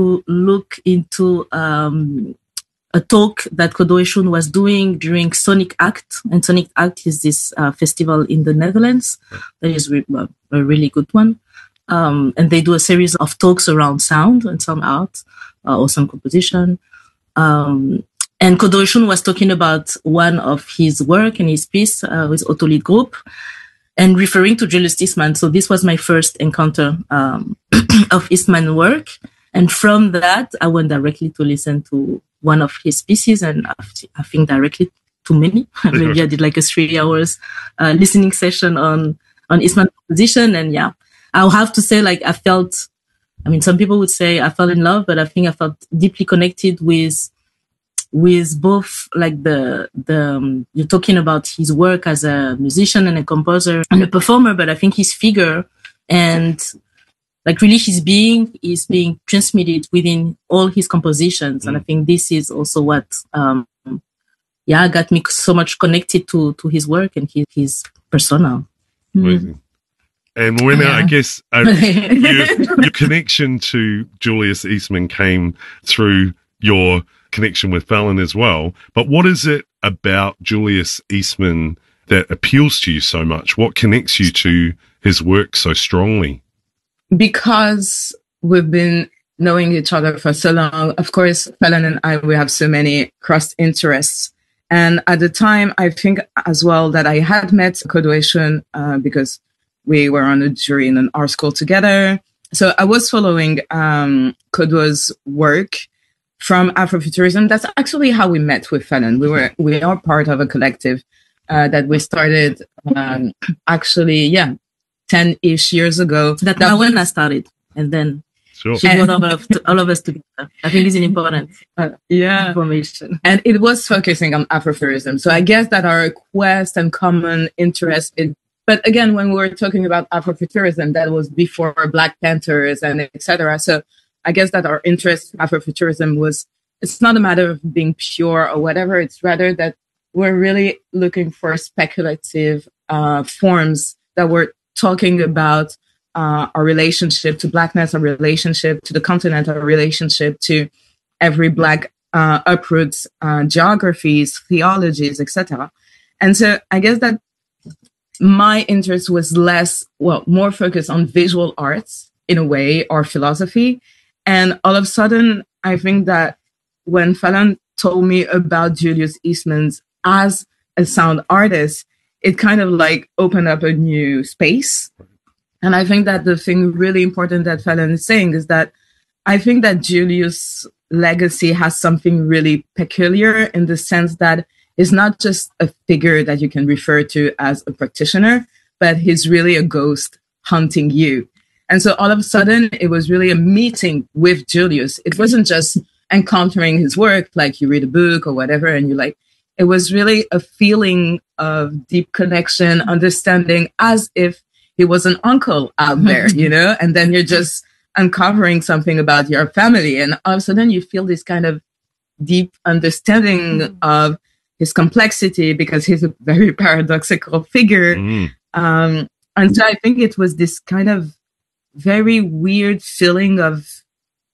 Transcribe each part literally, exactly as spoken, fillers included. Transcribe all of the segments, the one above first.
look into um, a talk that Kodo Eshun was doing during Sonic Act. And Sonic Act is this uh, festival in the Netherlands that is re- a really good one. Um, and they do a series of talks around sound and sound art uh, or sound composition. Um, and Kodo Eshun was talking about one of his work and his piece uh, with Autolite Group and referring to Julius Eastman. So this was my first encounter um, of Eastman work. And from that, I went directly to listen to one of his pieces, and I think directly to many. Maybe I did like a three hours uh, listening session on, on Eastman composition. And yeah, I'll have to say, like, I felt, I mean, some people would say I fell in love, but I think I felt deeply connected with, with both, like the, the, um, you're talking about his work as a musician and a composer and a performer, but I think his figure and like really his being is being transmitted within all his compositions. Mm. And I think this is also what, um, yeah, got me so much connected to, to his work and his, his persona. Amazing. Mm. And Moena, yeah. I guess uh, your, your connection to Julius Eastman came through your connection with Fallon as well. But what is it about Julius Eastman that appeals to you so much? What connects you to his work so strongly? Because we've been knowing each other for so long, of course, Fallon and I, we have so many cross interests. And at the time, I think as well that I had met Kodo Eshun uh, because we were on a jury in an art school together. So I was following um, Kodo's work from Afrofuturism. That's actually how we met with Fallon. We were we are part of a collective uh, that we started um, actually, yeah. ten-ish years ago. That, that when I started, and then sure. she brought all of, all of us together. I think it's an important uh, yeah. information. And it was focusing on Afrofuturism. So I guess that our quest and common interest in, but again, when we were talking about Afrofuturism, that was before Black Panthers and et cetera. So I guess that our interest in Afrofuturism was, it's not a matter of being pure or whatever. It's rather that we're really looking for speculative uh, forms that were talking about uh, our relationship to Blackness, our relationship to the continent, our relationship to every Black uh, uproots, uh, geographies, theologies, et cetera. And so I guess that my interest was less, well, more focused on visual arts in a way, or philosophy. And all of a sudden, I think that when Fallon told me about Julius Eastman's as a sound artist, it kind of like opened up a new space. And I think that the thing really important that Fallon is saying is that I think that Julius' legacy has something really peculiar in the sense that he's not just a figure that you can refer to as a practitioner, but he's really a ghost hunting you. And so all of a sudden, it was really a meeting with Julius. It wasn't just encountering his work, like you read a book or whatever, and you're like, it was really a feeling of deep connection, understanding, as if he was an uncle out there, you know, and then you're just uncovering something about your family. And all of a sudden you feel this kind of deep understanding mm. of his complexity, because he's a very paradoxical figure. Mm. Um, and so I think it was this kind of very weird feeling of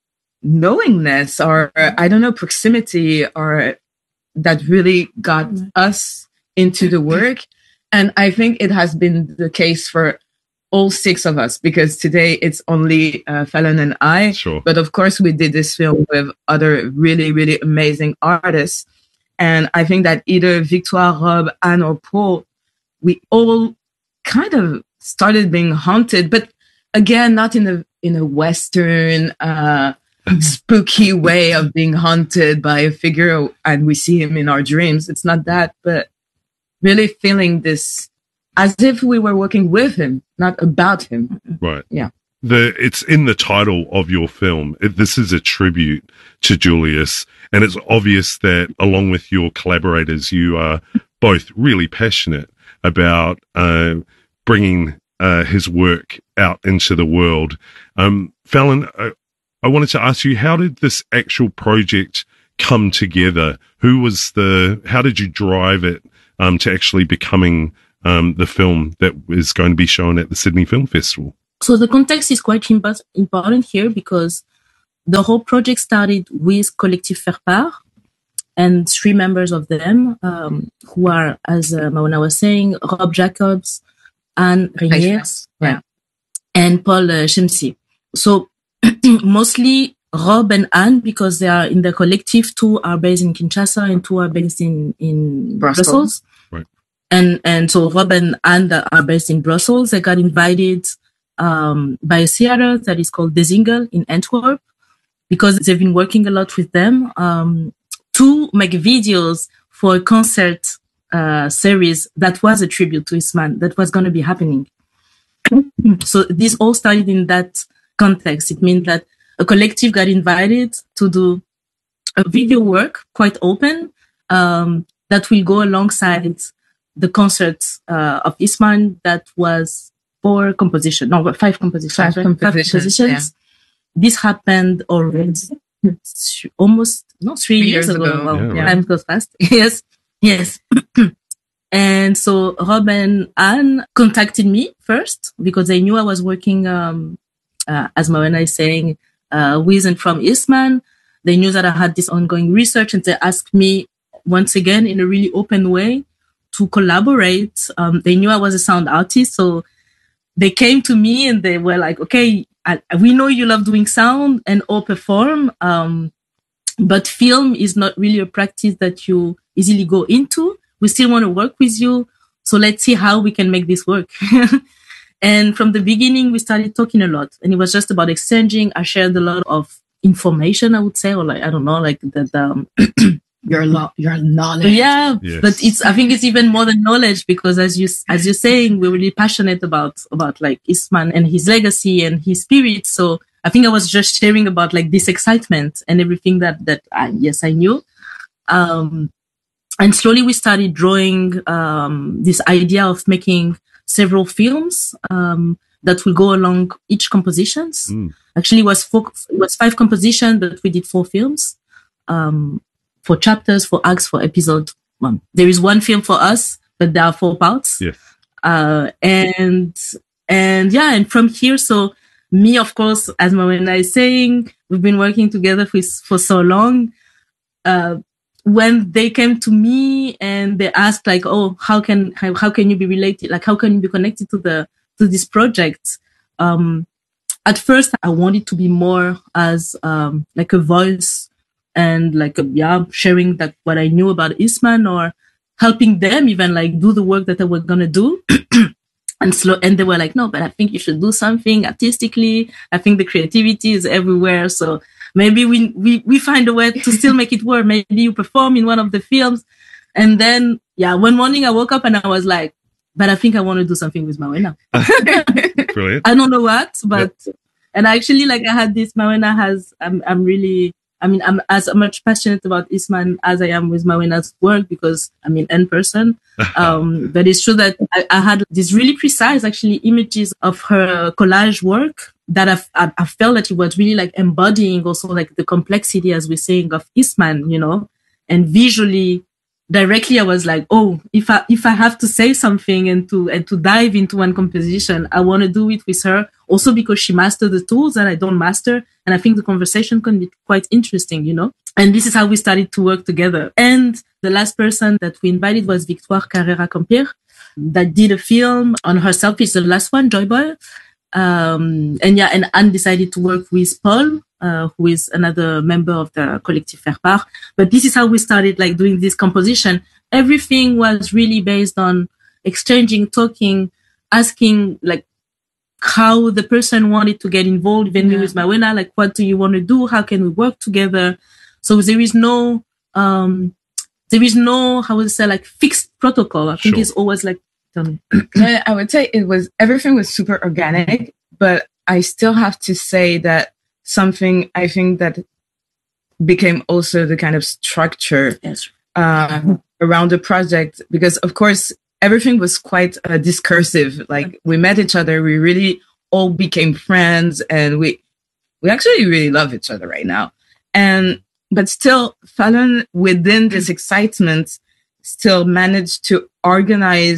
knowingness, or I don't know, proximity, or that really got us into the work. And I think it has been the case for all six of us, because today it's only uh, Fallon and I. Sure. But of course, we did this film with other really, really amazing artists. And I think that either Victoire, Rob, Anne, or Paul, we all kind of started being haunted, but again, not in a in a Western uh, spooky way of being haunted by a figure and we see him in our dreams. It's not that, but really feeling this as if we were working with him, not about him. Right. Yeah. The it's in the title of your film. It, this is a tribute to Julius, and it's obvious that along with your collaborators, you are both really passionate about uh, bringing uh, his work out into the world. Um, Fallon, I, I wanted to ask you, how did this actual project come together? Who was the? How did you drive it um, to actually becoming um, the film that is going to be shown at the Sydney Film Festival? So the context is quite important here, because the whole project started with Collectif Faire Part and three members of them, um, who are, as uh, Mawena was saying, Rob Jacobs, Anne Reyniers, Yeah. and Paul uh, Shemsi. So mostly Rob and Anne, because they are in the collective, two are based in Kinshasa and two are based in, in Brussels. Brussels. Right. And, and so Rob and Anne that are based in Brussels, they got invited um, by a theater that is called De Zingel in Antwerp, because they've been working a lot with them um, to make videos for a concert uh, series that was a tribute to Isman that was going to be happening. So this all started in that context. It means that a collective got invited to do a video work, quite open, um, that will go alongside the concert uh, of Isman that was four compositions, no, five compositions. Five right? compositions, Five compositions. yeah. This happened already almost, no, three, Three years, years ago. ago. Wow, Yeah, time goes fast. Yes, yes. And so Rob and Anne contacted me first because they knew I was working, um, uh, as Mawena is saying, uh, with and from Isman. They knew that I had this ongoing research, and they asked me once again in a really open way to collaborate. Um, they knew I was a sound artist, so they came to me and they were like, okay, I, we know you love doing sound and or perform, um, but film is not really a practice that you easily go into. We still want to work with you. So let's see how we can make this work. And from the beginning, we started talking a lot, and it was just about exchanging. I shared a lot of information, I would say, or like, I don't know, like that, um, Your lo- your knowledge. yeah, Yes. but it's, I think it's even more than knowledge, because as you, as you're saying, we're really passionate about, about like Isman and his legacy and his spirit. So I think I was just sharing about like this excitement and everything that, that I, yes, I knew. Um, and slowly we started drawing, um, this idea of making several films, um, that will go along each compositions. Mm. Actually, it was four, it was five compositions, but we did four films. Um, for chapters, for acts, for episode one. There is one film for us, but there are four parts. Yes. Uh, and, and yeah, and from here, so me, of course, as Mawena is saying, we've been working together for, for so long. Uh, when they came to me and they asked like, oh, how can, how, how can you be related? Like, how can you be connected to the, to this project? Um, at first I wanted to be more as, um, like a voice, and like, yeah, sharing that what I knew about Isman, or helping them even like do the work that they were going to do. and slow, and they were like, no, but I think you should do something artistically. I think the creativity is everywhere. So maybe we, we, we find a way to still make it work. Maybe you perform in one of the films. And then, yeah, one morning I woke up and I was like, but I think I want to do something with Mawena. Brilliant. I don't know what, but, yep. And actually like I had this, Mawena has, I'm, I'm really, I mean, I'm as much passionate about Isman as I am with Mawena's work, because I mean, in person. Um, but it's true that I, I had these really precise, actually, images of her collage work that I've, I, I felt that it was really like embodying also like the complexity, as we're saying, of Isman, you know, and visually, directly, I was like, oh, if I, if I have to say something and to, and to dive into one composition, I want to do it with her. Also because she mastered the tools that I don't master. And I think the conversation can be quite interesting, you know? And this is how we started to work together. And the last person that we invited was Victoire Carrera-Campier, that did a film on herself. It's the last one, Joy Boy. Um, and yeah, and Anne decided to work with Paul, uh, who is another member of the Collectif Faire Part. But this is how we started like doing this composition. Everything was really based on exchanging, talking, asking like how the person wanted to get involved, even yeah. me with Mawena, like, what do you want to do? How can we work together? So there is no, um, there is no, how would I say, like fixed protocol. I think Sure. it's always like, tell me. Yeah, I would say it was, everything was super organic, but I still have to say that something I think that became also the kind of structure Yes. uh, around the project, because of course, everything was quite uh, discursive. Like we met each other, we really all became friends, and we, we actually really love each other right now. And, but still Fallon, within this excitement, still managed to organize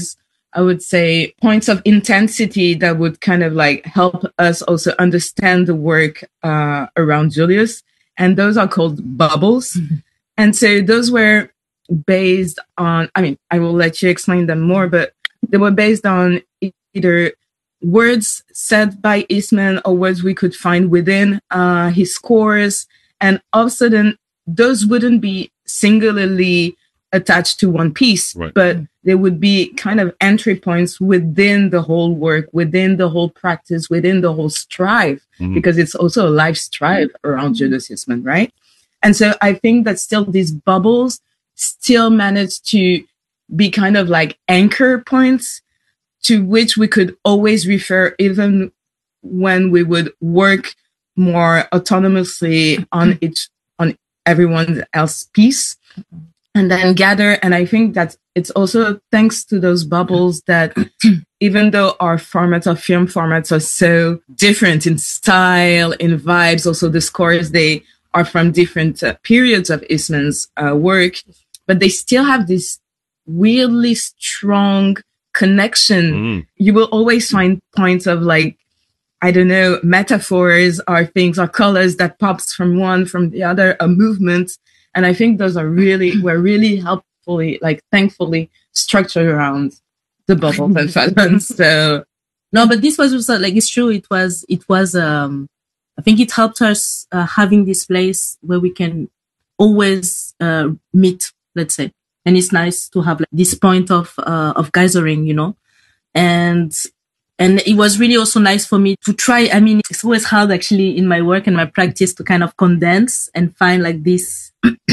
I would say, points of intensity that would kind of like help us also understand the work uh, around Julius. And those are called bubbles. Mm-hmm. And so those were based on, I mean, I will let you explain them more, but they were based on either words said by Eastman or words we could find within uh, his scores. And all of a sudden, those wouldn't be singularly attached to one piece, right. but they would be kind of entry points within the whole work, within the whole practice, within the whole strive, mm-hmm. because it's also a life strive around Julius Eastman, right? And so I think that still these bubbles still manage to be kind of like anchor points to which we could always refer even when we would work more autonomously on each, on everyone else's piece. And then gather. And I think that it's also thanks to those bubbles that even though our formats, our film formats are so different in style, in vibes, also the scores, they are from different uh, periods of Eastman's uh, work, but they still have this weirdly strong connection. Mm. You will always find points of like, I don't know, metaphors or things or colors that pops from one, from the other, a movement. And I think those are really, were really helpfully, like, thankfully structured around the bubbles and patterns. So, no, but this was also, like, it's true. It was, it was, um, I think it helped us uh, having this place where we can always uh, meet, let's say. And it's nice to have like, this point of, uh, of gathering, you know, and, and it was really also nice for me to try. I mean, it's always hard actually in my work and my practice to kind of condense and find like this,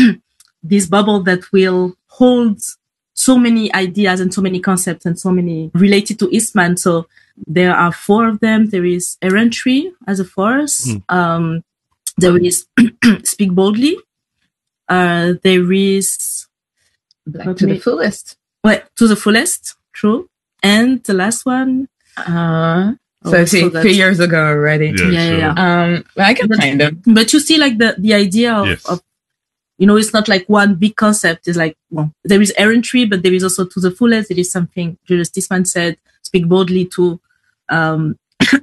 this bubble that will hold so many ideas and so many concepts and so many related to Eastman. So there are four of them. There is Errantry as a force. Mm. Um, there is Speak Boldly. Uh, there is Black to me, the Fullest. Well, to the fullest. True. And the last one, Uh, so oh, see, so three years ago already. Yeah, yeah, sure. yeah. Um, I can but, find them. But you see, like the the idea of, yes. of, you know, it's not like one big concept. It's like, well, there is Errantry, but there is also To the Fullest. There is something Julius Eastman said. Speak boldly to, um,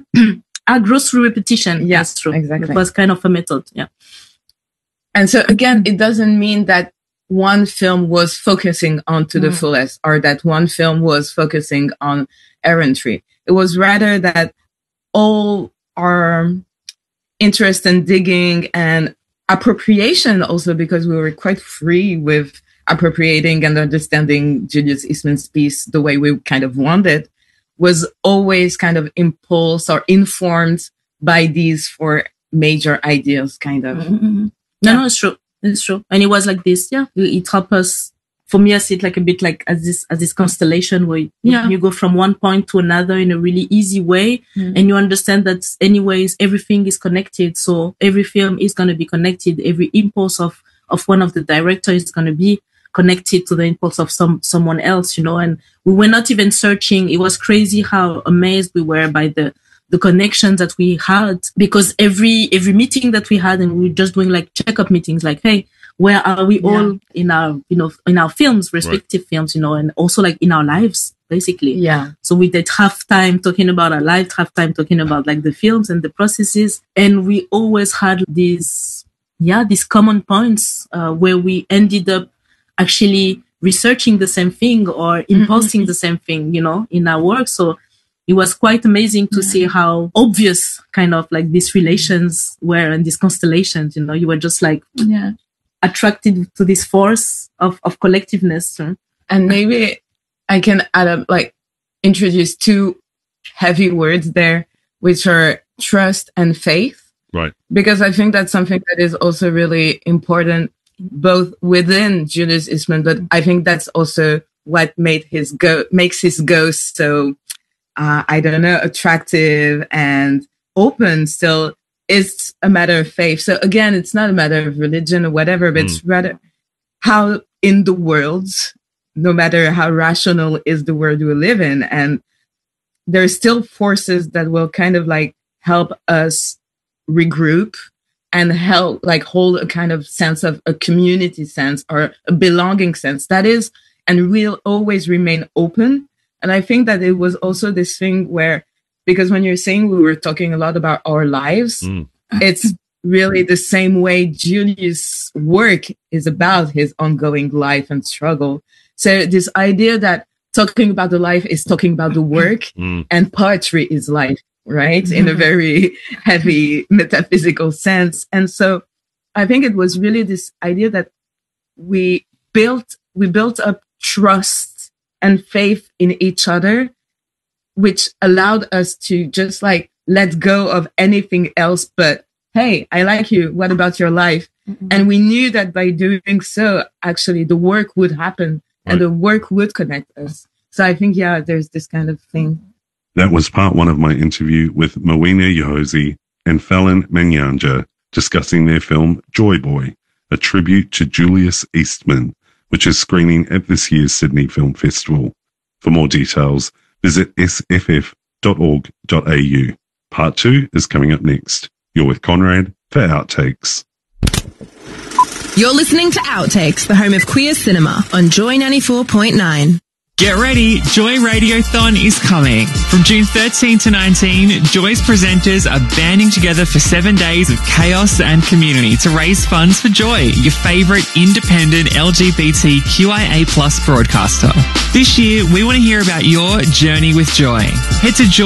I grows through repetition. Yeah, that's true. Exactly. It was kind of a method. Yeah. And so again, it doesn't mean that one film was focusing on To the mm. Fullest or that one film was focusing on Errantry. It was rather that all our interest in digging and appropriation also, because we were quite free with appropriating and understanding Julius Eastman's piece the way we kind of wanted, was always kind of impulsed or informed by these four major ideas, kind of. Mm-hmm. No, yeah. no, it's true. It's true. And it was like this. Yeah. It helped us. For me, I see it like a bit like as this, as this constellation where yeah. you go from one point to another in a really easy way. Mm. And you understand that anyways, everything is connected. So every film is going to be connected. Every impulse of, of one of the directors is going to be connected to the impulse of some, someone else, you know, and we were not even searching. It was crazy how amazed we were by the, the connections that we had, because every, every meeting that we had, and we were just doing like checkup meetings, like, hey, where are we all yeah. in our, you know, in our films, respective right. films, you know, and also like in our lives, basically. Yeah. So we did half time talking about our life, half time talking about like the films and the processes. And we always had these, yeah, these common points, uh, where we ended up actually researching the same thing or impulsing mm-hmm. the same thing, you know, in our work. So it was quite amazing to yeah. see how obvious kind of like these relations were and these constellations, you know, you were just like, yeah. attracted to this force of, of collectiveness. Huh? And maybe I can add up, like, introduce two heavy words there, which are trust and faith. Right. Because I think that's something that is also really important, both within Julius Eastman, but I think that's also what made his go, makes his ghost so, uh, I don't know, attractive and open still. It's a matter of faith. So again, it's not a matter of religion or whatever, but mm. it's rather how in the world, no matter how rational is the world we live in, and there are still forces that will kind of like help us regroup and help like hold a kind of sense of a community sense or a belonging sense that is and will always remain open And I think that it was also this thing where, because when you're saying we were talking a lot about our lives, mm. it's really the same way Julius' work is about his ongoing life and struggle. So this idea that talking about the life is talking about the work mm. and poetry is life, right? Mm. In a very heavy metaphysical sense. And so I think it was really this idea that we built, we built up trust and faith in each other, which allowed us to just like let go of anything else but, hey, I like you. What about your life? Mm-hmm. And we knew that by doing so, actually the work would happen right. and the work would connect us. So I think, yeah, there's this kind of thing. That was part one of my interview with Mawina Yohozi and Fallon Manyanja discussing their film Joy Boy, a tribute to Julius Eastman, which is screening at this year's Sydney Film Festival. For more details, visit s f f dot org dot a u. Part two is coming up next. You're with Conrad for Outtakes. You're listening to Outtakes, the home of queer cinema on Joy ninety-four point nine. Get ready, Joy Radiothon is coming. From June thirteenth to nineteenth, Joy's presenters are banding together for seven days of chaos and community to raise funds for Joy, your favourite independent L G B T Q I A plus broadcaster. This year, we want to hear about your journey with Joy. Head to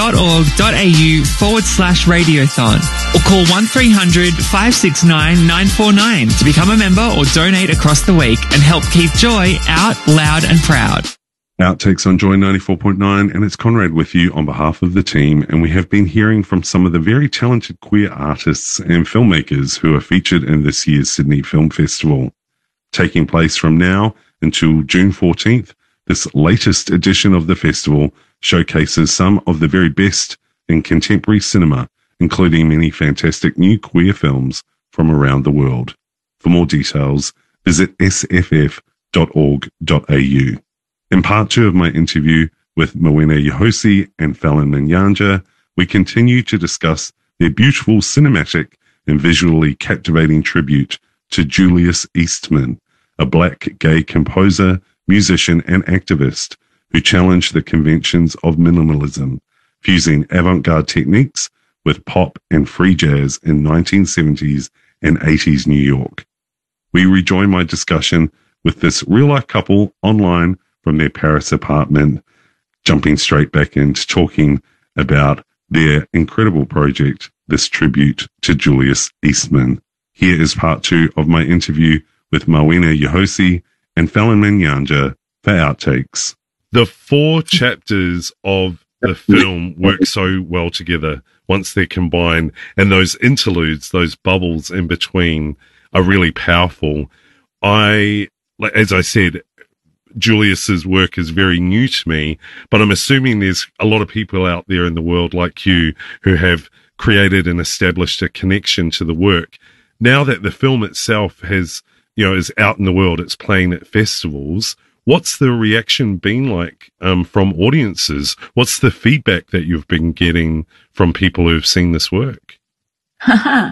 joy.org.au forward slash radiothon or call one three hundred five six nine nine four nine to become a member or donate across the week and help keep Joy out loud and proud. Outtakes on Joy ninety-four point nine, and it's Conrad with you on behalf of the team, and we have been hearing from some of the very talented queer artists and filmmakers who are featured in this year's Sydney Film Festival. Taking place from now until June fourteenth, this latest edition of the festival showcases some of the very best in contemporary cinema, including many fantastic new queer films from around the world. For more details, visit s f f dot org dot a u. In part two of my interview with Mawina Yohozi and Fallon Manyanja, we continue to discuss their beautiful cinematic and visually captivating tribute to Julius Eastman, a black gay composer, musician, and activist who challenged the conventions of minimalism, fusing avant-garde techniques with pop and free jazz in nineteen seventies and eighties New York. We rejoin my discussion with this real-life couple online from their Paris apartment, jumping straight back into talking about their incredible project, this tribute to Julius Eastman. Here is part two of my interview with Mawina Yohozi and Fallon Manyanja for Outtakes. The four chapters of the film work so well together once they're combined, and those interludes, those bubbles in between are really powerful. I, as I said, Julius's work is very new to me, but I'm assuming there's a lot of people out there in the world like you who have created and established a connection to the work. Now that the film itself has, you know, is out in the world, it's playing at festivals. What's the reaction been like um, from audiences? What's the feedback that you've been getting from people who've seen this work? I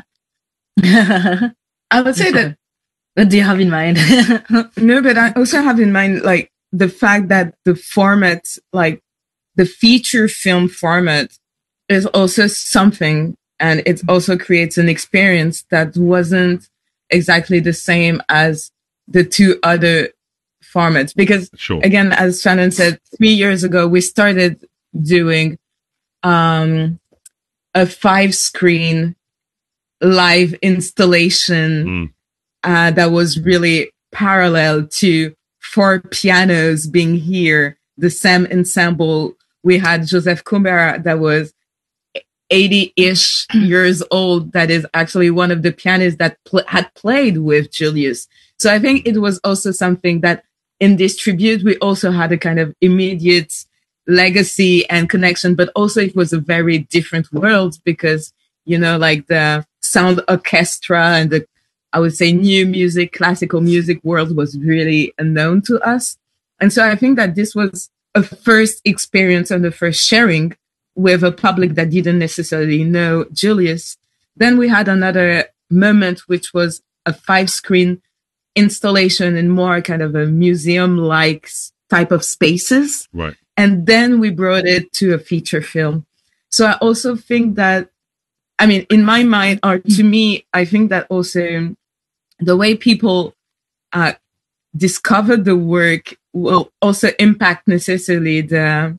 would say that. What do you have in mind? No, but I also have in mind, like, the fact that the format, like, the feature film format is also something, and it also creates an experience that wasn't exactly the same as the two other formats. Because, sure. Again, as Shannon said, three years ago, we started doing um, a five-screen live installation mm. Uh, that was really parallel to four pianos being here, the same ensemble. We had Joseph Kumbera that was eighty-ish years old. That is actually one of the pianists that pl- had played with Julius. So I think it was also something that in this tribute, we also had a kind of immediate legacy and connection, but also it was a very different world because, you know, like the sound orchestra and the I would say new music, classical music world was really unknown to us. And so I think that this was a first experience and the first sharing with a public that didn't necessarily know Julius. Then we had another moment, which was a five screen installation in more kind of a museum like type of spaces. Right. And then we brought it to a feature film. So I also think that, I mean, in my mind, or to me, I think that also the way people uh, discover the work will also impact necessarily the,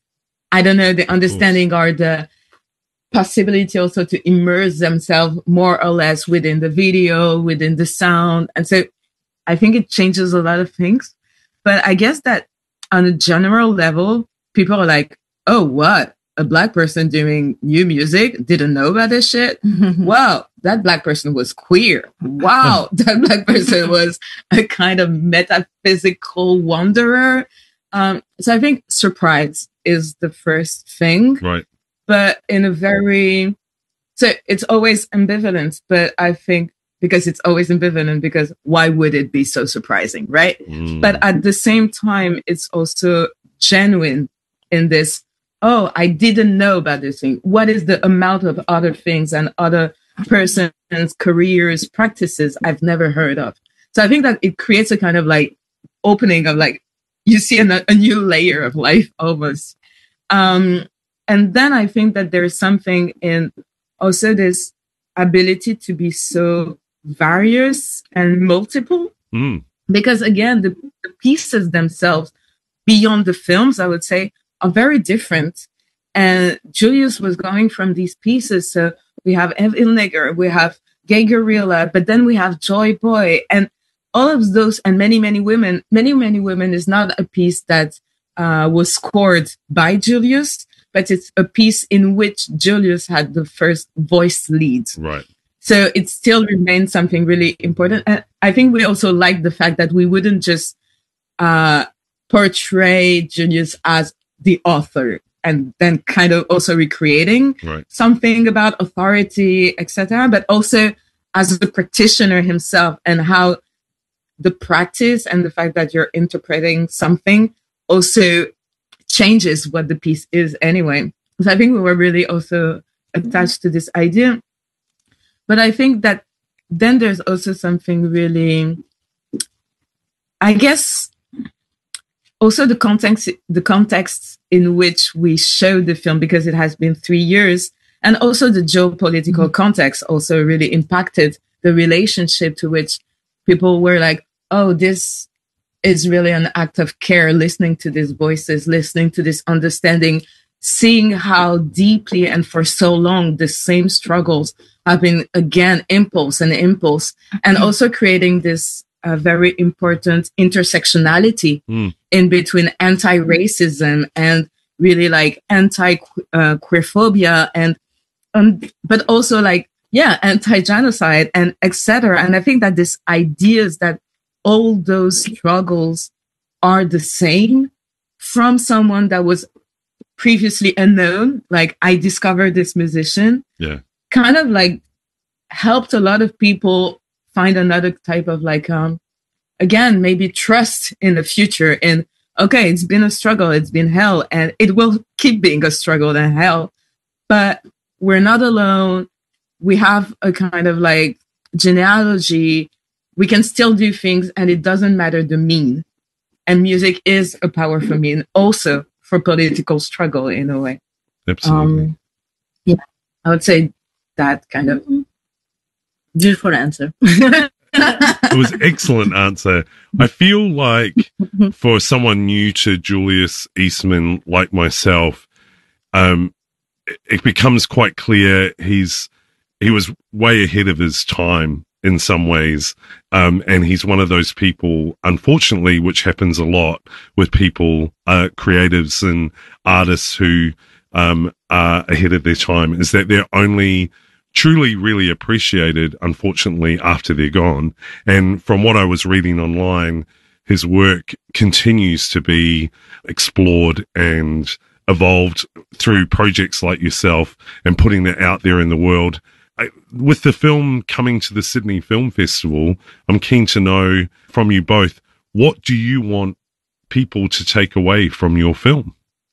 I don't know, the understanding or the possibility also to immerse themselves more or less within the video, within the sound. And so I think it changes a lot of things. But I guess that on a general level, people are like, oh, what? A black person doing new music? Didn't know about this shit? Wow, that black person was queer. Wow, that black person was a kind of metaphysical wanderer. Um, so I think surprise is the first thing. Right. But in a very, so it's always ambivalent, but I think because it's always ambivalent, because why would it be so surprising, right? Mm. But at the same time, it's also genuine in this, oh, I didn't know about this thing. What is the amount of other things and other persons' careers, practices I've never heard of? So I think that it creates a kind of like opening of like, you see a, a new layer of life almost. Um, and then I think that there's something in also this ability to be so various and multiple. Mm. Because again, the, the pieces themselves beyond the films, I would say, are very different. And Julius was going from these pieces. So we have Evil Nigger, we have Gay Gorilla, but then we have Joy Boy, and all of those, and many, many women. Many, many women is not a piece that uh, was scored by Julius, but it's a piece in which Julius had the first voice lead. Right. So it still remains something really important. And I think we also like the fact that we wouldn't just uh, portray Julius as the author and then kind of also recreating right. something about authority, et cetera, but also as a practitioner himself, and how the practice and the fact that you're interpreting something also changes what the piece is anyway. So I think we were really also attached to this idea. But I think that then there's also something really, I guess, also the context, the context in which we show the film, because it has been three years, and also the geopolitical mm-hmm. context also really impacted the relationship to which people were like, oh, this is really an act of care, listening to these voices, listening to this understanding, seeing how deeply and for so long the same struggles have been, again, impulse and impulse, and also creating this uh, very important intersectionality mm. in between anti-racism and really like anti-queerphobia, and um, but also like, yeah, anti-genocide and et cetera. And I think that these ideas that all those struggles are the same from someone that was previously unknown, like I discovered this musician, yeah, kind of like helped a lot of people find another type of like, um, again, maybe trust in the future. And okay, it's been a struggle, it's been hell, and it will keep being a struggle and hell, but we're not alone. We have a kind of like genealogy. We can still do things, and it doesn't matter the mean. And music is a powerful mean also for political struggle in a way. Absolutely. Um, yeah, I would say that kind of beautiful answer. It was an excellent answer. I feel like for someone new to Julius Eastman like myself, um, it, it becomes quite clear he's he was way ahead of his time in some ways. Um, and he's one of those people, unfortunately, which happens a lot with people, uh, creatives and artists who um, are ahead of their time, is that they're only truly really appreciated, unfortunately, after they're gone. And from what I was reading online, his work continues to be explored and evolved through projects like yourself and putting it out there in the world. I, with the film coming to the Sydney Film Festival, I'm keen to know from you both, what do you want people to take away from your film?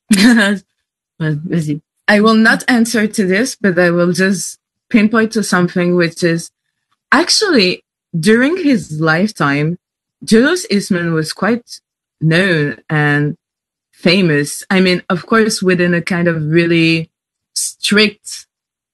I will not answer to this, but I will just pinpoint to something, which is actually during his lifetime, Julius Eastman was quite known and famous. I mean, of course, within a kind of really strict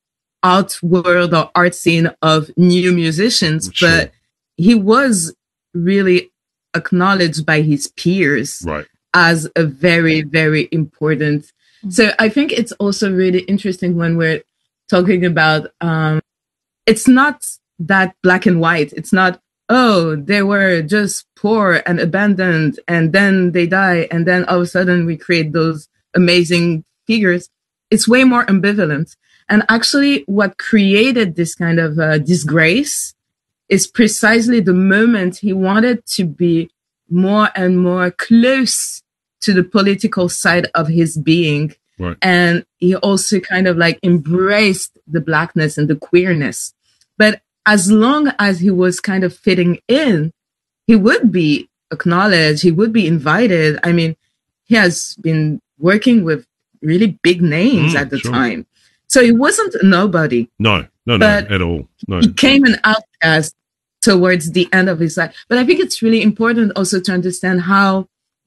art world or art scene of new musicians, Sure. but he was really acknowledged by his peers Right. as a very, very important. So I think it's also really interesting when we're talking about, um, it's not that black and white. It's not, oh, they were just poor and abandoned and then they die. And then all of a sudden we create those amazing figures. It's way more ambivalent. And actually what created this kind of uh, disgrace is precisely the moment he wanted to be more and more close to the political side of his being. Right. And he also kind of like embraced the blackness and the queerness. But as long as he was kind of fitting in, he would be acknowledged. He would be invited. I mean, he has been working with really big names Mm, at the sure. time. So he wasn't a nobody. No, no, no, But at all. No. He became an outcast towards the end of his life. But I think it's really important also to understand how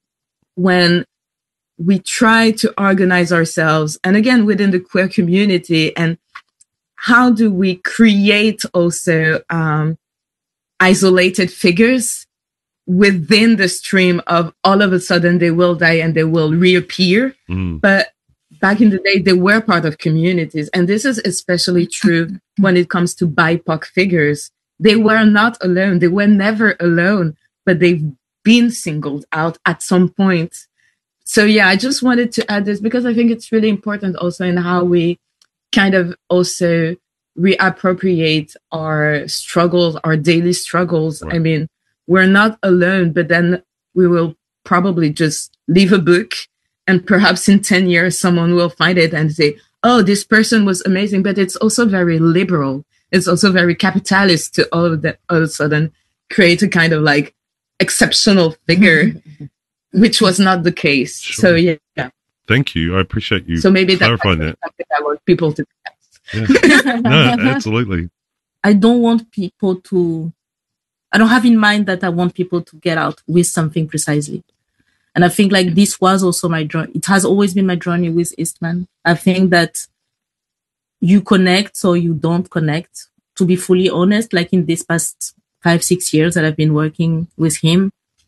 when we try to organize ourselves, and again, within the queer community, and how do we create also um, isolated figures within the stream of all of a sudden they will die and they will reappear. Mm. But back in the day, they were part of communities. And this is especially true when it comes to B I P O C figures. They were not alone. They were never alone, but they've been singled out at some point. So yeah, I just wanted to add this because I think it's really important also in how we kind of also reappropriate our struggles, our daily struggles. Right. I mean, we're not alone, but then we will probably just leave a book and perhaps in ten years, someone will find it and say, oh, this person was amazing. But it's also very liberal. It's also very capitalist to all of that, all of a sudden create a kind of like exceptional figure, which was not the case. Sure. So yeah, yeah. Thank you. I appreciate you So maybe that's clarifying that. something I want people to Yeah. No, absolutely. I don't want people to, I don't have in mind that I want people to get out with something precisely. And I think like this was also my journey. It has always been my journey with Eastman. I think that you connect or you don't connect. To be fully honest, like in this past five, six years that I've been working with him,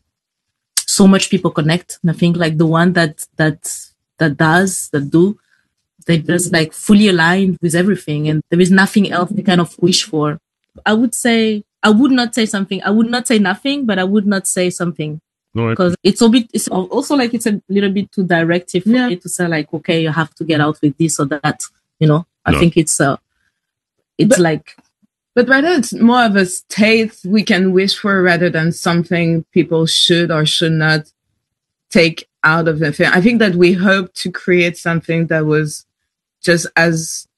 so much people connect. And I think like the one that, that, that does, that do, they just like fully aligned with everything. And there is nothing else they kind of wish for. I would say, I would not say something. I would not say nothing, but I would not say something. No, I, Because it's a bit, it's also like it's a little bit too directive for Yeah. me to say like, okay, you have to get out with this or that. You know, I No. think it's uh, it's But- like, But rather, it's more of a state we can wish for rather than something people should or should not take out of the film. I think that we hope to create something that was just as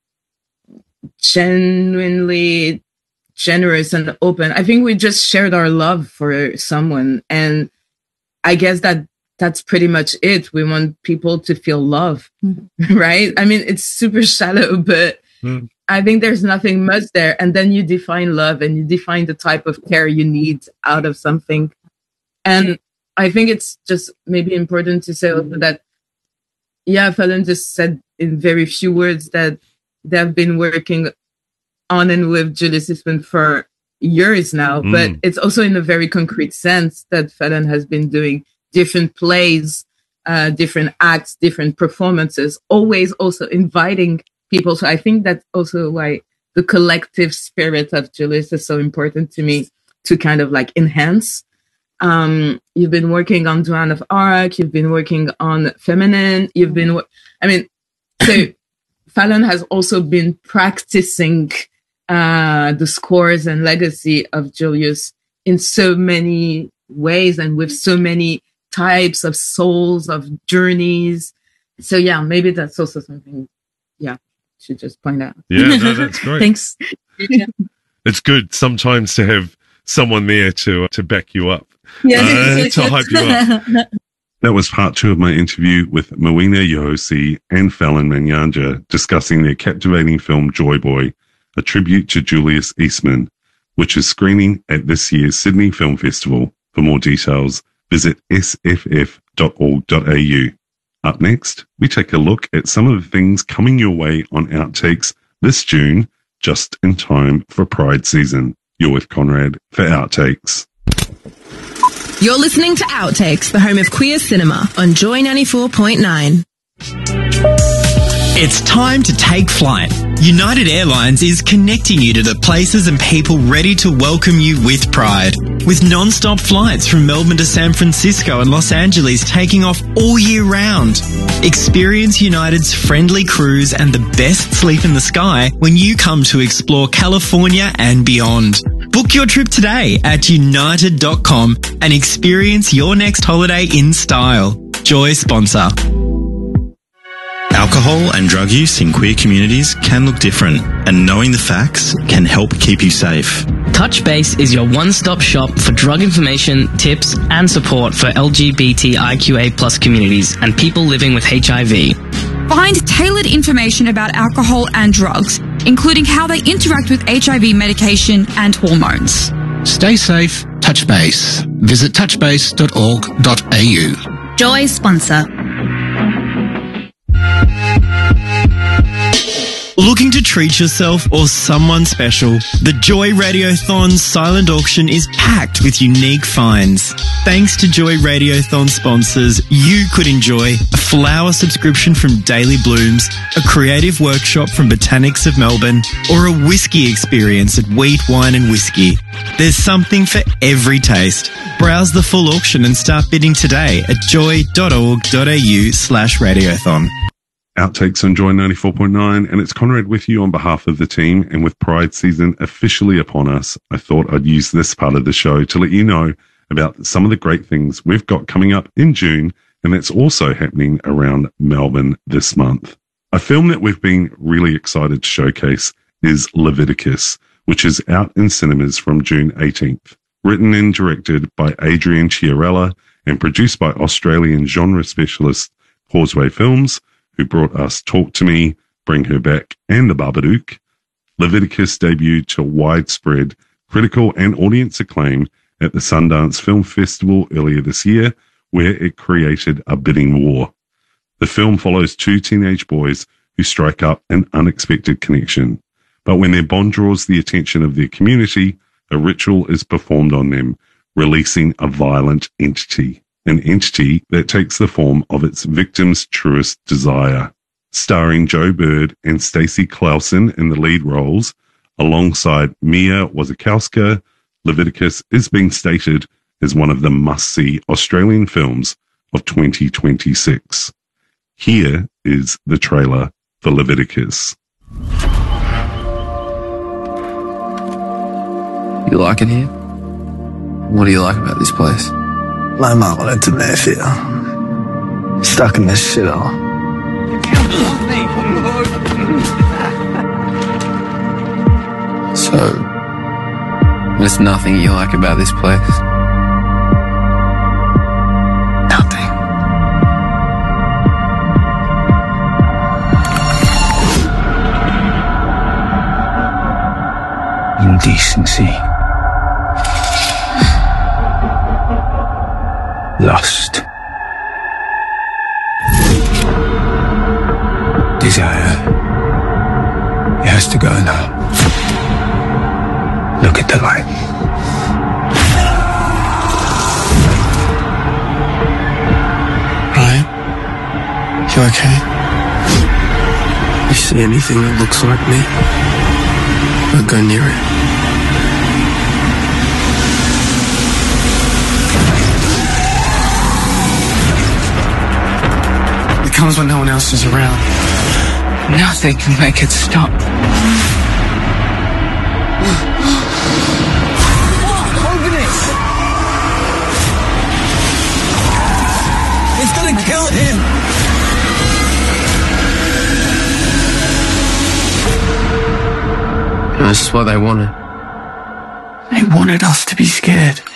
genuinely generous and open. I think we just shared our love for someone. And I guess that that's pretty much it. We want people to feel love, Mhm. right? I mean, it's super shallow, but Mm. I think there's nothing much there. And then you define love and you define the type of care you need out of something. And I think it's just maybe important to say also that, yeah, Fallon just said in very few words that they've been working on and with Julius Eastman for years now, Mm. but it's also in a very concrete sense that Fallon has been doing different plays, uh, different acts, different performances, always also inviting people. So I think that's also why the collective spirit of Julius is so important to me to kind of like enhance. Um, you've been working on Joan of Arc, you've been working on Feminine, you've been, wo- I mean, so Fallon has also been practicing uh, the scores and legacy of Julius in so many ways and with so many types of souls, of journeys. So yeah, maybe that's also something, yeah, should just point out. yeah, no, that's great. thanks. It's good sometimes to have someone there to to back you up, Yeah, uh, to hype you up. That was part two of my interview with Mawina Yohosi and Fallon Manyanja discussing their captivating film Joy Boy, a tribute to Julius Eastman, which is screening at this year's Sydney Film Festival. For more details, visit s f f dot org dot a u. Up next, we take a look at some of the things coming your way on Outtakes this June, just in time for Pride season. You're with Conrad for Outtakes. You're listening to Outtakes, the home of queer cinema, on Joy ninety-four point nine. It's time to take flight. United Airlines is connecting you to the places and people ready to welcome you with pride. With non-stop flights from Melbourne to San Francisco and Los Angeles taking off all year round. Experience United's friendly crews and the best sleep in the sky when you come to explore California and beyond. Book your trip today at united dot com and experience your next holiday in style. Joy sponsor. Alcohol and drug use in queer communities can look different, and knowing the facts can help keep you safe. Touch Base is your one-stop shop for drug information, tips, and support for L G B T I Q A plus communities and people living with H I V. Find tailored information about alcohol and drugs, including how they interact with H I V medication and hormones. Stay safe, Touch Base. Visit touch base dot org dot a u. Joy sponsor. Looking to treat yourself or someone special? The Joy Radiothon silent auction is packed with unique finds. Thanks to Joy Radiothon sponsors, you could enjoy a flower subscription from Daily Blooms, a creative workshop from Botanics of Melbourne, or a whiskey experience at Wheat, Wine and Whiskey. There's something for every taste. Browse the full auction and start bidding today at joy dot org dot a u slash radiothon. Outtakes on Joy ninety-four point nine, and it's Conrad with you on behalf of the team. And with Pride season officially upon us, I thought I'd use this part of the show to let you know about some of the great things we've got coming up in June, and that's also happening around Melbourne this month. A film that we've been really excited to showcase is Leviticus, which is out in cinemas from June eighteenth. Written and directed by Adrian Chiarella and produced by Australian genre specialist Causeway Films, who brought us Talk to Me, Bring Her Back, and The Babadook. Leviticus debuted to widespread critical and audience acclaim at the Sundance Film Festival earlier this year, where it created a bidding war. The film follows two teenage boys who strike up an unexpected connection. But when their bond draws the attention of their community, a ritual is performed on them, releasing a violent entity. An entity that takes the form of its victim's truest desire. Starring Joe Bird and Stacey Clausen in the lead roles, alongside Mia Wasikowska, Leviticus is being stated as one of the must-see Australian films of twenty twenty-six. Here is the trailer for Leviticus. You like it here? What do you like about this place? My mom wanted to live here. Stuck in this shithole. So, there's nothing you like about this place? Nothing. Indecency. Lust. Desire. It has to go now. Look at the light. Ryan? You okay? You see anything that looks like me? Don't go near it. Comes when no one else is around. Nothing can make it stop. Open it! It's gonna kill him! This is what they wanted. They wanted us to be scared.